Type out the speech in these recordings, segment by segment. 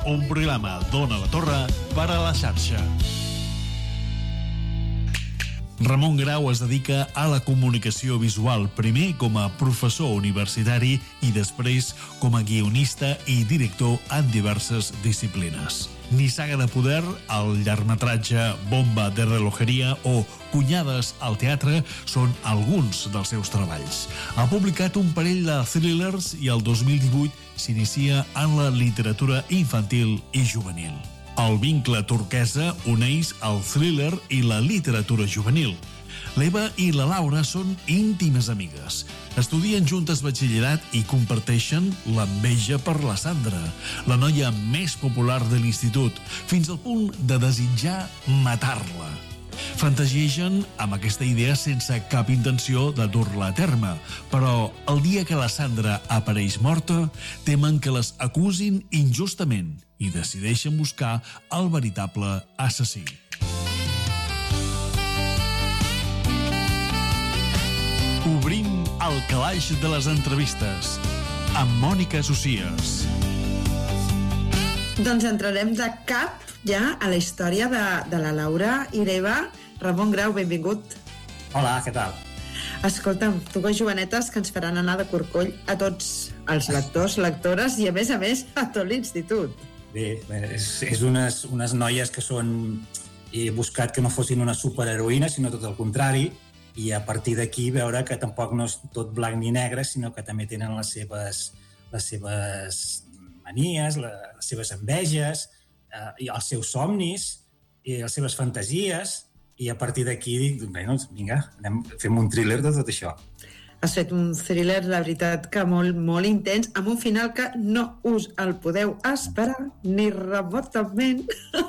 un programa d'Ona la Torre per a la xarxa. Ramon Grau es dedica a la comunicació visual, primer com a professor universitari i després com a guionista i director en diverses disciplines. Nissaga de poder, el llargmetratge Bomba de relojeria o Cunyades al teatre són alguns dels seus treballs. Ha publicat un parell de thrillers i el 2018 s'inicia en la literatura infantil i juvenil. El vincle turquesa uneix el thriller i la literatura juvenil. L'Eva i la Laura són íntimes amigues. Estudien juntes batxillerat i comparteixen l'enveja per la Sandra, la noia més popular de l'institut, fins al punt de desitjar matar-la. Fantasiegen amb aquesta idea sense cap intenció de dur-la a terme, però el dia que la Sandra apareix morta, temen que les acusin injustament i decideixen buscar el veritable assassí. Obrim el calaix de les entrevistes amb Mònica Socias. Doncs entrarem de cap ja a la història de la Laura i l'Eva. Ramon Grau, benvingut. Hola, què tal? Escolta'm, dues jovenetes que ens faran anar de corcoll a tots els lectors, lectores i a més a tot l'institut. Bé, és unes noies que són... He buscat que no fossin una superheroïna, sinó tot el contrari, i a partir d'aquí veure que tampoc no és tot blanc ni negre, sinó que també tenen les seves manies, les seves enveges, i els seus somnis, i les seves fantasies, i a partir d'aquí dic, doncs vinga, fem un thriller de tot això. Has fet un thriller, la veritat, que molt, molt intens, amb un final que no us el podeu esperar ni remotament.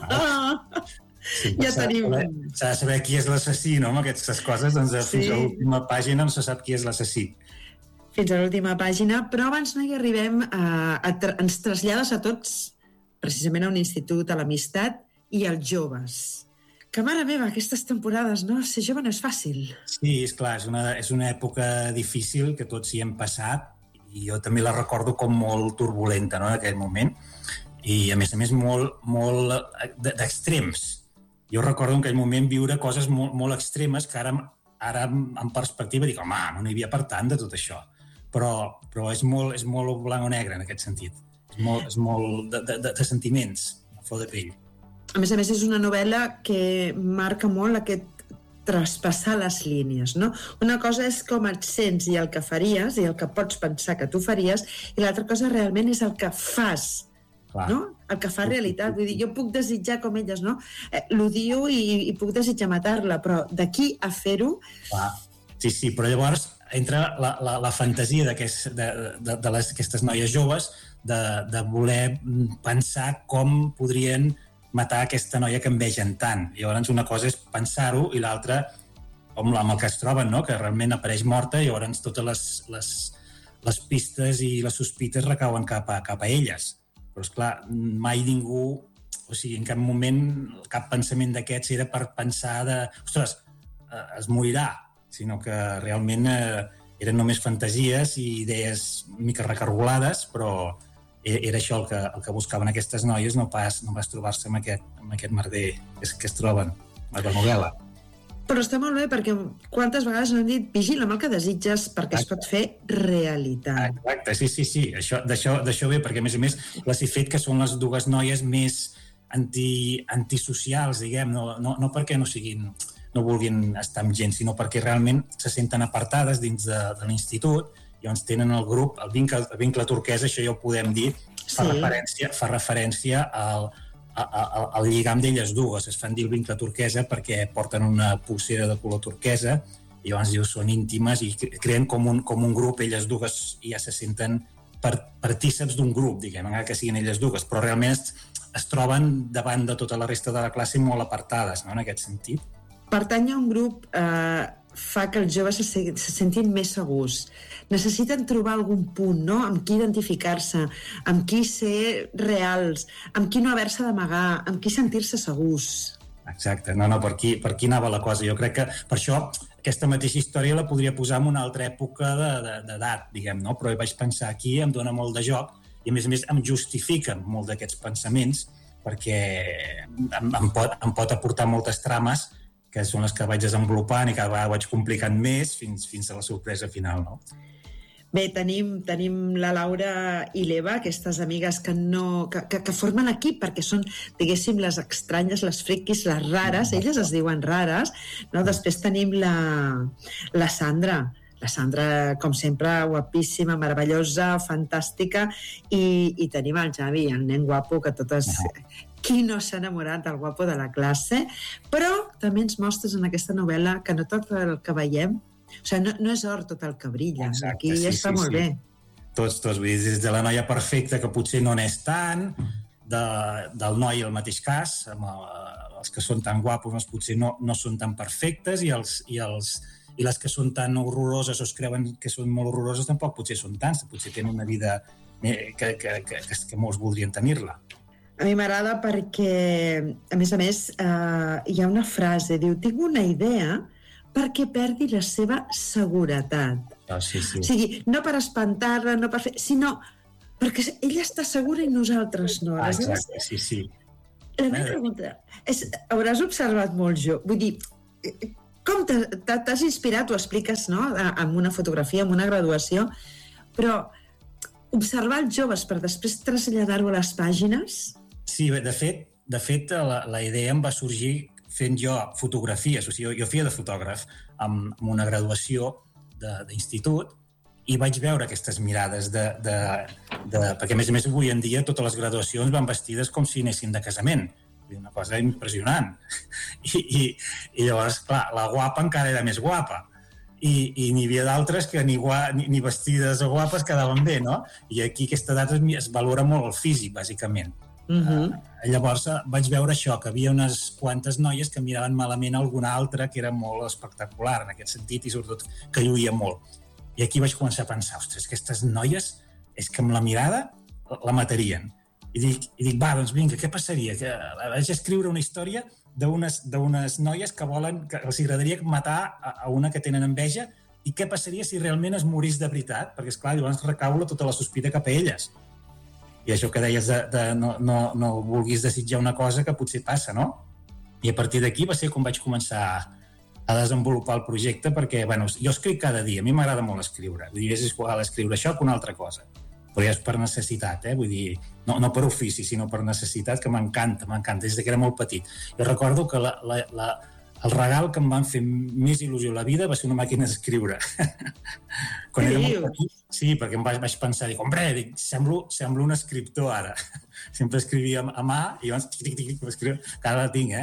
Sí, ja tenim... S'ha de saber qui és l'assassí, no? Amb aquestes coses, doncs fins a l'última pàgina no se sap qui és l'assassí. Fins a l'última pàgina, però abans no hi arribem, ens trasllades a tots precisament a un institut, a l'amistat i als joves. Que mare meva, aquestes temporades, no? Ser jove no és fàcil. Sí, és clar, és una època difícil que tots hi hem passat i jo també la recordo com molt turbulenta, no?, en aquell moment, i a més molt d'extrems. Jo recordo en aquell moment viure coses molt extremes que ara en perspectiva dic, home, no n'hi havia per tant de tot això. Però és molt blanc o negre en aquest sentit. És molt de sentiments, a flor de pell. A més, és una novel·la que marca molt aquest traspassar les línies, no? Una cosa és com et sents i el que faries i el que pots pensar que tu faries, i l'altra cosa realment és el que fas. Clar. No? El que fa realitat, vull dir, jo puc desitjar com elles, no? L'odio i puc desitjar matar-la, però d'aquí a fer-ho... Clar. Sí, però llavors entra la fantasia d'aquestes noies joves de voler pensar com podrien matar aquesta noia que envegen tant. Llavors una cosa és pensar-ho i l'altra amb el que es troben, no? Que realment apareix morta i llavors totes les pistes i les sospites recauen cap a elles. Però, esclar, mai ningú, o sigui, en cap moment, cap pensament d'aquests era per pensar ostres, es morirà, sinó que realment eren només fantasies i idees una mica recargolades, però era això el que buscaven aquestes noies, no pas trobar-se amb aquest merder que es troben a la novel·la. Però està molt bé perquè quantes vegades no hem dit vigila amb el que desitges perquè es pot fer realitat. Exacte, sí. D'això ve, perquè a més les he fet que són les dues noies més antisocials, diguem, no perquè no vulguin estar amb gent, sinó perquè realment se senten apartades dins de l'institut, llavors tenen el grup, el vincle turquès, això ja ho podem dir, fa referència al lligam d'elles dues. Es fan dir el vincle turquesa perquè porten una pulsera de color turquesa i llavors són íntimes i creen com un grup, elles dues ja se senten partíceps d'un grup, diguem, encara que siguin elles dues, però realment es troben davant de tota la resta de la classe molt apartades, no?, en aquest sentit. Pertany a un grup fa que els joves se sentin més segurs. Necessiten trobar algun punt, no?, amb qui identificar-se, amb qui ser reals, amb qui no haver-se d'amagar, amb qui sentir-se segurs. Exacte, per aquí anava la cosa. Jo crec que per això aquesta mateixa història la podria posar en una altra època d'edat, diguem, no? Però vaig pensar aquí, em dona molt de joc, i a més em justifiquen molt d'aquests pensaments perquè em pot aportar moltes trames que són les que vaig desenvolupant i cada vegada vaig complicant més fins a la sorpresa final, no? Bé, tenim la Laura i l'Eva, aquestes amigues que formen equip perquè són, diguéssim, les estranyes, les friquis, les rares, elles es diuen rares, no? Després tenim la Sandra. La Sandra, com sempre, guapíssima, meravellosa, fantàstica, i tenim el Javi, el nen guapo, que totes... Qui no s'ha enamorat del guapo de la classe? Però també ens mostres en aquesta novel·la que no tot el que veiem, o sigui, no és or tot el que brilla. Exacte, aquí està molt bé. Tots, vull dir, des de la noia perfecta, que potser no n'és tant, del noi al mateix cas, amb els que són tan guapos potser no són tan perfectes, i les que són tan horroroses o es creuen que són molt horroroses tampoc potser són tants, potser tenen una vida que molts voldrien tenir-la. A mi m'agrada perquè, a més, hi ha una frase, diu, tinc una idea perquè perdi la seva seguretat. Sí. O sigui, no per espantar-la, no per fer... sinó perquè ella està segura i nosaltres no. Exacte, sí. La meva pregunta és, hauràs observat molt vull dir, com t'has inspirat, ho expliques, no?, amb una fotografia, amb una graduació, però observar els joves per després traslladar-ho a les pàgines... Sí, de fet la idea em va sorgir fent jo fotografies, o sigui, jo feia de fotògraf amb una graduació d'institut i vaig veure aquestes mirades perquè, a més, avui en dia totes les graduacions van vestides com si anessin de casament. Una cosa impressionant. I llavors, clar, la guapa encara era més guapa. I n'hi havia d'altres que ni vestides o guapes quedaven bé, no? I aquí aquesta edat es valora molt el físic, bàsicament. Llavors vaig veure això, que havia unes quantes noies que miraven malament alguna altra que era molt espectacular en aquest sentit i sobretot que lluïa molt. I aquí vaig començar a pensar, ostres, aquestes noies és que amb la mirada la matarien. I dic, va, doncs vinga, què passaria? Que vaig escriure una història d'unes noies que els agradaria matar a una que tenen enveja, i què passaria si realment es morís de veritat? Perquè, esclar, llavors recaula tota la sospita cap a elles. I això que deies de no vulguis desitjar una cosa que potser passa, no? I a partir d'aquí va ser com vaig començar a desenvolupar el projecte, perquè, bueno, jo escric cada dia, a mi m'agrada molt escriure. Vull dir, és igual escriure això que una altra cosa. Però ja és per necessitat, vull dir, no per ofici, sinó per necessitat, que m'encanta, des que era molt petit. Jo recordo que el regal que em van fer més il·lusió a la vida va ser una màquina d'escriure. Quan era molt petit, sí, perquè em vaig pensar, hombre, semblo un escriptor ara. Sempre escrivia a mà i llavors cada la tinc,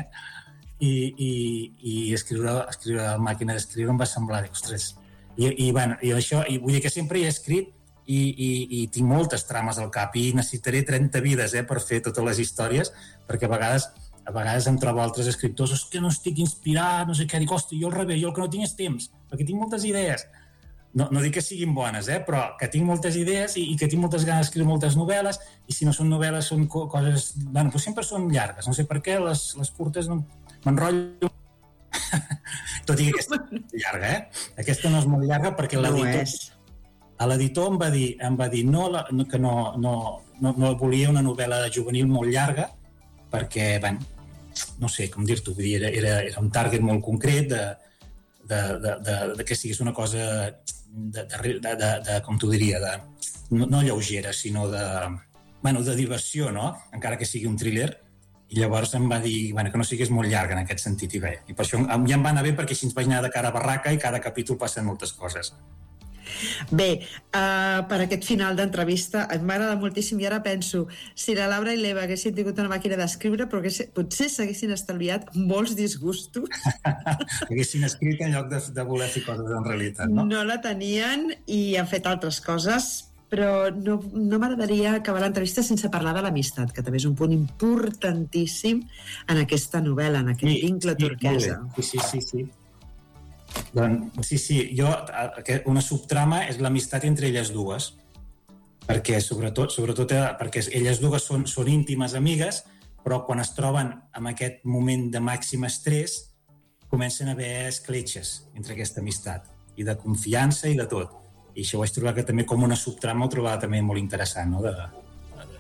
i escriure a màquina d'escriure em va semblar, ostres. I vull dir que sempre hi he escrit i tinc moltes trames al cap i necessitaré 30 vides per fer totes les històries, perquè a vegades em trobo altres escriptors que no estic inspirat, no sé què, dic, hosti, jo al revés, jo el que no tinc és temps, perquè tinc moltes idees. No dic que siguin bones, però que tinc moltes idees i que tinc moltes ganes d'escriure moltes novel·les, i si no són novel·les són coses... Bueno, però sempre són llargues, no sé per què, les curtes m'enrotllo. Tot i que aquesta és llarga, Aquesta no és molt llarga perquè l'editor em va dir que no volia una novel·la juvenil molt llarga, perquè, no sé com dir-t'ho, era un target molt concret de que sigués una cosa com t'ho diria, no lleugera, sinó de diversió, no? Encara que sigui un thriller. I llavors em va dir que no sigués molt llarg en aquest sentit, i per això ja em va anar bé, perquè així ens vaig anar de cara a barraca i cada capítol passen moltes coses. Bé, per aquest final d'entrevista m'agrada moltíssim, i ara penso, si la Laura i l'Eva haguessin tingut una màquina d'escriure, però potser s'haguessin estalviat molts disgustos. Haguessin escrit en lloc de voler fer coses en realitat, no? No la tenien i han fet altres coses, però no m'agradaria acabar l'entrevista sense parlar de l'amistat, que també és un punt importantíssim en aquesta novel·la, en aquest vincle turquesa. Sí. Doncs sí, una subtrama és l'amistat entre elles dues, perquè sobretot perquè elles dues són íntimes amigues, però quan es troben en aquest moment de màxim estrès comencen a haver escletxes entre aquesta amistat, i de confiança i de tot. I això ho vaig trobar que també com una subtrama ho trobava també molt interessant, no?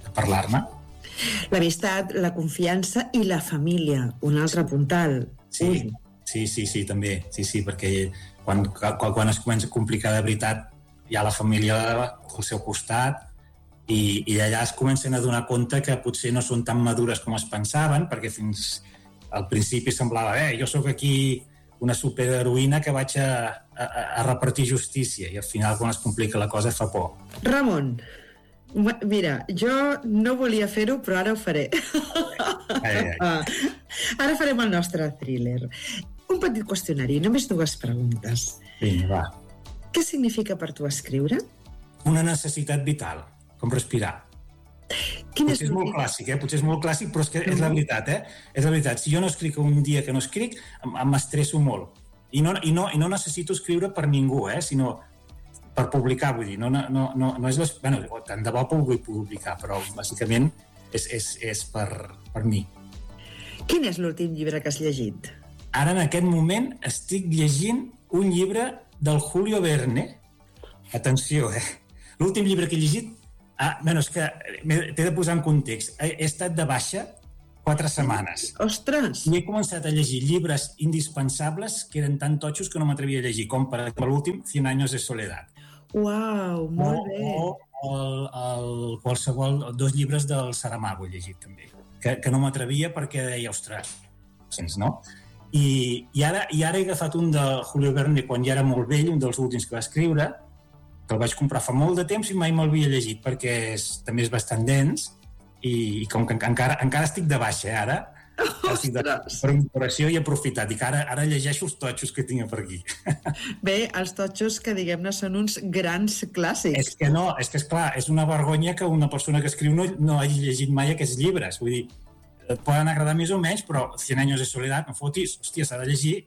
parlar-ne. L'amistat, la confiança i la família, un altre puntal. Sí, també. Sí, perquè quan es comença a complicar de veritat, hi ha la família al seu costat i allà es comencen a donar compte que potser no són tan madures com es pensaven, perquè fins al principi semblava jo sóc aquí una superheroïna que vaig a repartir justícia, i al final quan es complica la cosa fa por. Ramon, mira, jo no volia fer-ho, però ara ho faré. Ara farem el nostre thriller. Un petit qüestionari, només 2 preguntes. Vinga, va. Què significa per tu escriure? Una necessitat vital, com respirar. Potser és molt clàssic, potser és molt clàssic, però és la veritat, És la veritat. Si jo no escric un dia que no escric, m'estresso molt. I no necessito escriure per ningú, sinó per publicar, vull dir. No és tant de bo vull publicar, però bàsicament és per mi. Quin és l'últim llibre que has llegit? Ara, en aquest moment, estic llegint un llibre del Julio Verne. Atenció, L'últim llibre que he llegit... és que t'he de posar en context. He estat de baixa 4 setmanes. Ostres! I he començat a llegir llibres indispensables que eren tan totxos que no m'atrevia a llegir, com per exemple l'últim, 100 años de soledad. Uau, molt bé! O qualsevol 2 llibres del Saramago he llegit també, que no m'atrevia perquè deia, ostres, no? I ara he agafat un de Julio Verne quan ja era molt vell, un dels últims que va escriure, que el vaig comprar fa molt de temps i mai me'l havia llegit perquè també és bastant dens i com que encara estic de baixa, ara estic per incorporació i he aprofitat i que ara llegeixo els totxos que tinc per aquí. Bé, els totxos que diguem-ne són uns grans clàssics. És que és clar, és una vergonya que una persona que escriu no hagi llegit mai aquests llibres, vull dir, et poden agradar més o menys, però 100 años de soledad, no fotis, hòstia, s'ha de llegir.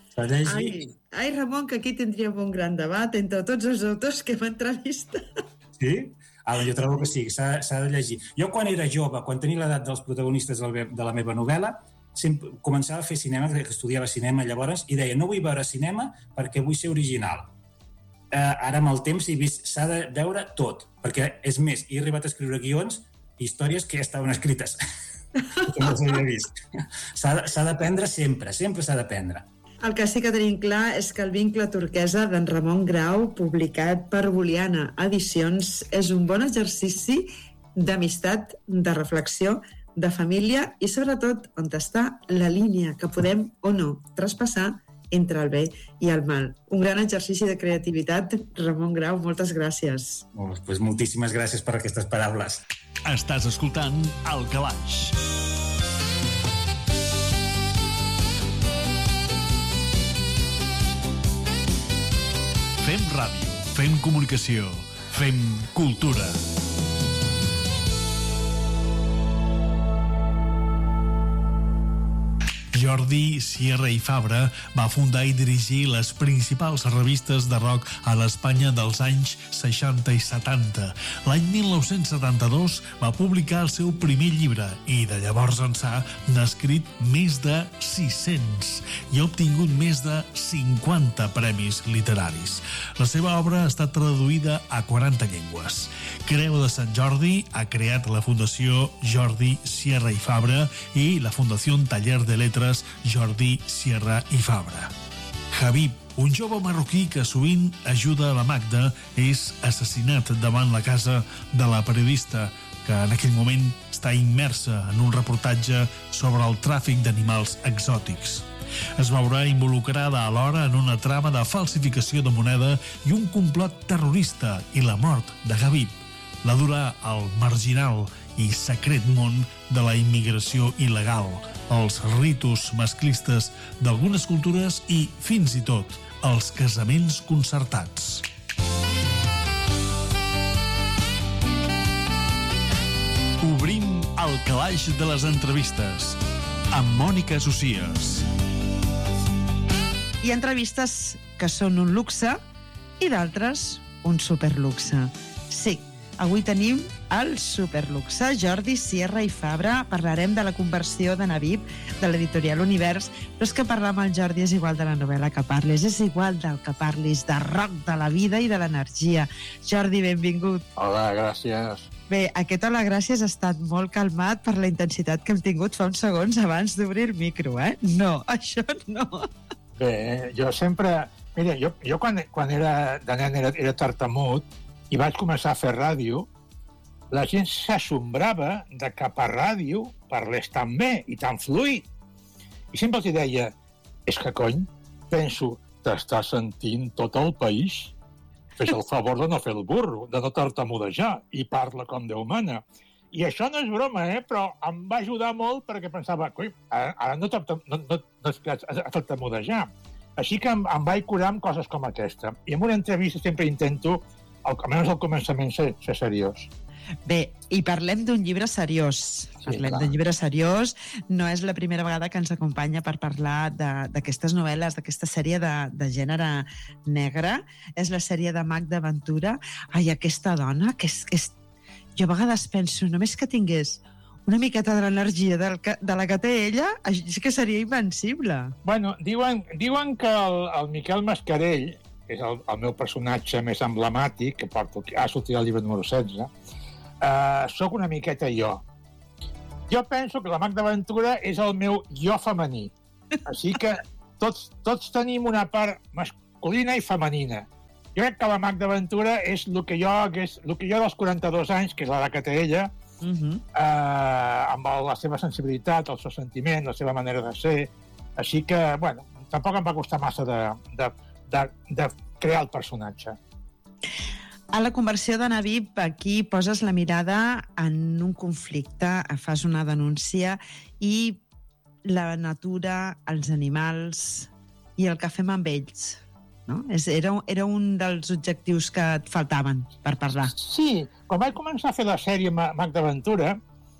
Ai, Ramon, que aquí tindríem un gran debat entre tots els autors que hem entrevistat. Sí? Jo trobo que sí, s'ha de llegir. Jo quan era jove, quan tenia l'edat dels protagonistes de la meva novel·la, començava a fer cinema, que estudiava cinema llavors, i deia, no vull veure cinema perquè vull ser original. Ara amb el temps he vist, s'ha de veure tot, perquè és més, he arribat a escriure guions i històries que ja estaven escrites, que no s'havia vist. S'ha d'aprendre sempre s'ha d'aprendre. El que sí que tenim clar és que el Vincle turquesa d'en Ramon Grau, publicat per Boliana Edicions, és un bon exercici d'amistat, de reflexió, de família i, sobretot, on està la línia que podem o no traspassar entre el bé i el mal. Un gran exercici de creativitat. Ramon Grau, moltes gràcies. Pues moltíssimes gràcies per aquestes paraules. Estàs escoltant El Calaix. Fem ràdio, fem comunicació, fem cultura. Jordi Sierra i Fabra va fundar i dirigir les principals revistes de rock a l'Espanya dels anys 60 i 70. L'any 1972 va publicar el seu primer llibre i de llavors ençà n'ha escrit més de 600 i ha obtingut més de 50 premis literaris. La seva obra ha estat traduïda a 40 llengües. Creu de Sant Jordi ha creat la Fundació Jordi Sierra i Fabra i la Fundació Taller de Letres Jordi Sierra i Fabra. Habib, un jove marroquí que sovint ajuda a la Magda, és assassinat davant la casa de la periodista, que en aquell moment està immersa en un reportatge sobre el tràfic d'animals exòtics. Es veurà involucrada alhora en una trama de falsificació de moneda i un complot terrorista i la mort de Habib la durà al marginal i secret món de la immigració il·legal, els ritus masclistes d'algunes cultures i, fins i tot, els casaments concertats. Obrim el calaix de les entrevistes amb Mònica Socias. Hi ha entrevistes que són un luxe i d'altres un superluxe. Sí, avui tenim el superluxe Jordi Sierra i Fabra. Parlarem de la conversió de Navib de l'editorial Univers, però és que parlar amb el Jordi és igual de la novel·la que parlis, és igual del que parlis, de rock, de la vida i de l'energia. Jordi, benvingut. Hola, gràcies. Bé, aquest hola, gràcies ha estat molt calmat per la intensitat que hem tingut fa uns segons abans d'obrir el micro, eh? No, això no. Bé, jo sempre... Mira, jo quan era de nen era tartamut i vaig començar a fer ràdio, la gent s'assombrava de que per ràdio parlés tan bé i tan fluid. I sempre els deia, és que cony, penso, t'està sentint tot el país? Fes el favor de no fer el burro, de no tartamudejar, i parla com Déu mana. I això no és broma, però em va ajudar molt perquè pensava, coi, ara no has tartamudejar. Així que em vaig curar amb coses com aquesta. I en una entrevista sempre intento, almenys al començament, ser seriós. Bé, i parlem d'un llibre seriós. Parlem d'un llibre seriós. No és la primera vegada que ens acompanya per parlar d'aquestes novel·les, d'aquesta sèrie de gènere negre. És la sèrie de Magda Ventura. Ai, aquesta dona, que és... Jo a vegades penso, només que tingués una miqueta de l'energia de la que té ella, és que seria invencible. Bueno, diuen que el Miquel Mascarell, que és el meu personatge més emblemàtic, que ha sortit al llibre número 16, sóc una miqueta jo. Jo penso que la Magda Ventura és el meu jo femení. Així que tots tenim una part masculina i femenina. Jo crec que la Magda Ventura és el que jo dels 42 anys, que és l'edat que té ella, amb la seva sensibilitat, el seu sentiment, la seva manera de ser. Així que, bueno, tampoc em va costar massa de crear el personatge. A la conversió de Navib, aquí poses la mirada en un conflicte, fas una denúncia i la natura, els animals i el que fem amb ells. No? Era un dels objectius que et faltaven per parlar. Sí, quan vaig començar a fer la sèrie Magda Ventura,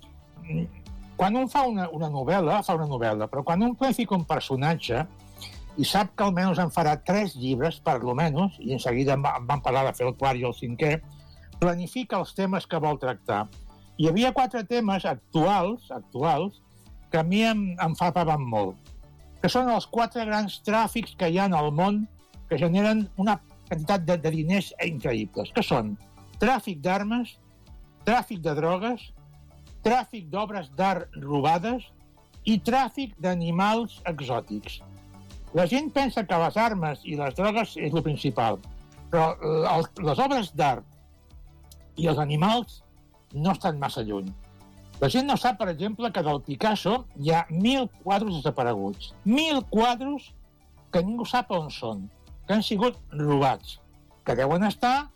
quan un fa una novel·la, però quan un planifica un personatge i sap que almenys em farà 3 llibres, per lo menys, i en seguida em van parlar de fer el 4 i el 5è, planifica els temes que vol tractar. Hi havia 4 temes actuals que a mi em faltaven molt, que són els 4 grans tràfics que hi ha al món que generen una quantitat de diners increïbles, que són tràfic d'armes, tràfic de drogues, tràfic d'obres d'art robades i tràfic d'animals exòtics. La gent pensa que les armes i les drogues és el principal, però les obres d'art i els animals no estan massa lluny. La gent no sap, per exemple, que del Picasso hi ha 1.000 quadres desapareguts. 1.000 quadres que ningú sap on són, que han sigut robats, que deuen estar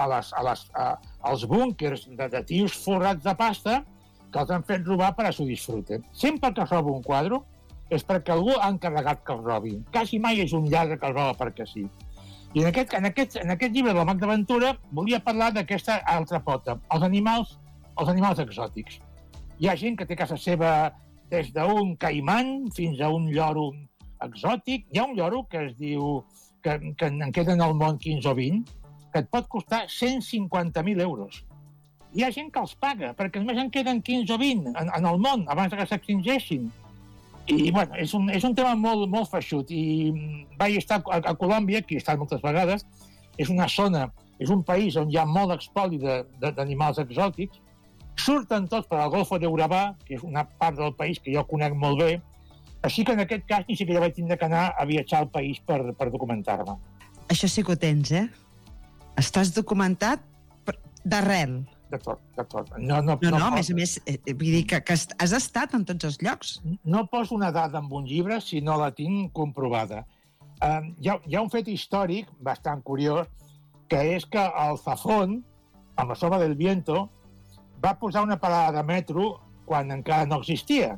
als búnquers de tios forrats de pasta que els han fet robar per a su disfrute. Sempre que es roba un quadre és perquè algú ha encarregat que el robin. Quasi mai és un lladre que el roba perquè sí. I en aquest llibre de la Magda Ventura volia parlar d'aquesta altra pota, els animals exòtics. Hi ha gent que té a casa seva des d'un caiman fins a un lloro exòtic. Hi ha un lloro que es diu, que en queden al món 15 o 20, que et pot costar 150.000 euros. Hi ha gent que els paga, perquè només en queden 15 o 20 en el món, abans que s'extingeixin. I, bueno, és un tema molt feixut. I vaig estar a Colòmbia, que he estat moltes vegades. És una zona, és un país on hi ha molt expoli d'animals exòtics. Surten tots per al Golfo d'Urabá, que és una part del país que jo conec molt bé. Així que en aquest cas ni siquiera vaig tindre que anar a viatjar al país per documentar-me. Això sí que ho tens, eh? Estàs documentat d'arrel. De tot. No, a més, vull dir que has estat en tots els llocs. No poso una dada en un llibre si no la tinc comprovada. Hi ha un fet històric bastant curiós, que és que el Zafón, amb la Sombra del Viento, va posar una parada de metro quan encara no existia.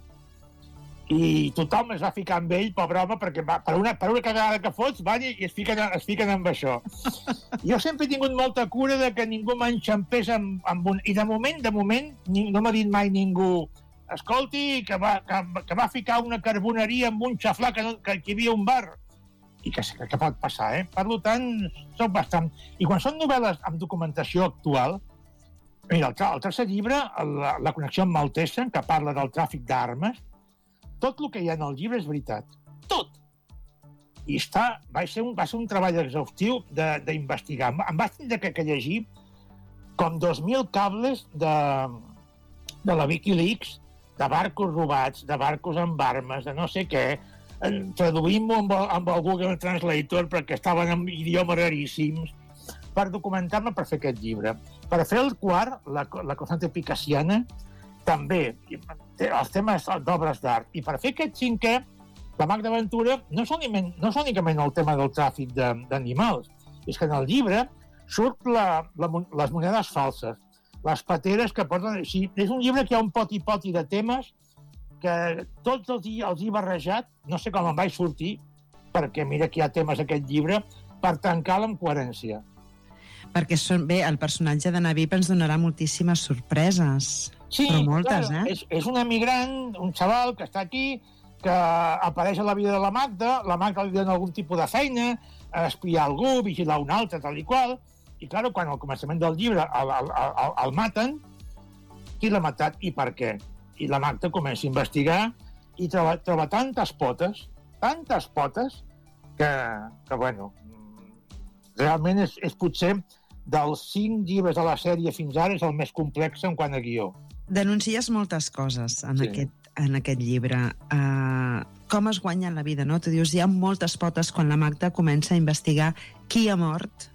I tothom es va ficar amb ell, pobre home, perquè per una cagada que fots van i es fiquen amb això. Jo sempre he tingut molta cura de que ningú m'enxampés amb un... I de moment, no m'ha dit mai ningú escolti, que va ficar una carboneria amb un xaflà que hi havia un bar. I que pot passar, eh? Per tant, soc bastant... I quan són novel·les amb documentació actual, mira, el tercer llibre, La connexió amb Maltesa, que parla del tràfic d'armes, tot el que hi ha en el llibre és veritat. Tot! I va ser un treball exhaustiu d'investigar. Em vaig tindre que llegir com 2.000 cables de la Wikileaks, de barcos robats, de barcos amb armes, de no sé què, traduïm-ho amb el Google Translator perquè estaven en idiomes raríssims, per documentar-me per fer aquest llibre. Per fer el quart, la constante picassiana, també, els temes d'obres d'art. I per fer aquest cinquè, la Magda Ventura no és únicament el tema del tràfic d'animals, és que en el llibre surt les monedes falses, les pateres que porten així. És un llibre que hi ha un poti-poti de temes que tots els hi barrejat, no sé com em vaig sortir, perquè mira que hi ha temes a aquest llibre, per tancar-la amb coherència. Perquè el personatge de Navib ens donarà moltíssimes sorpreses. Sí, però moltes, clar, és un emigrant, un xaval que està aquí, que apareix a la vida de la Magda li dona algun tipus de feina, espiar algú, vigilar un altre, tal i qual, i clar, quan al començament del llibre el maten, qui l'ha matat i per què? I la Magda comença a investigar i troba tantes potes, que bueno, realment és potser dels 5 llibres de la sèrie fins ara és el més complex en quant a guió. Denuncies moltes coses en aquest llibre. Com es guanya la vida, no? Tu dius, hi ha moltes potes quan la Magda comença a investigar qui ha mort